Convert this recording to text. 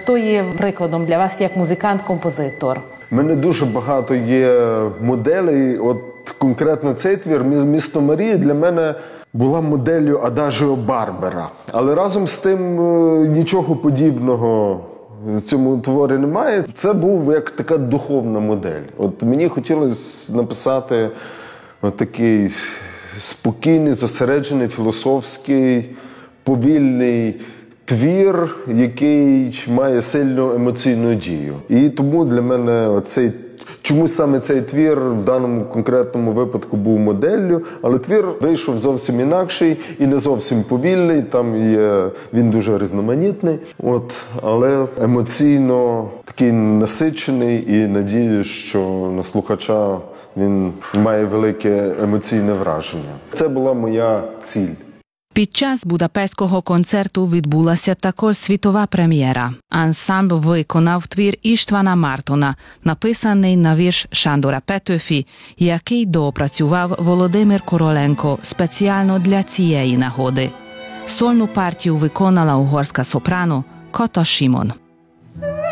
Хто є прикладом для вас як музикант-композитор? У мене дуже багато є моделей. От конкретно цей твір «Місто Марії» для мене була моделлю Адажіо Барбера. Але разом з тим нічого подібного в цьому творі немає. Це був як така духовна модель. От мені хотілося написати такий спокійний, зосереджений, філософський, повільний твір, який має сильну емоційну дію. І тому для мене чомусь саме цей твір в даному конкретному випадку був моделлю, але твір вийшов зовсім інакший і не зовсім повільний, він дуже різноманітний, але емоційно такий насичений і надію, що на слухача він має велике емоційне враження. Це була моя ціль. Під час Будапештського концерту відбулася також світова прем'єра. Ансамбл виконав твір Іштвана Мартона, написаний на вірш Шандора Петőfi, який доопрацював Володимир Короленко спеціально для цієї нагоди. Сольну партію виконала угорська сопрано Kata Simon.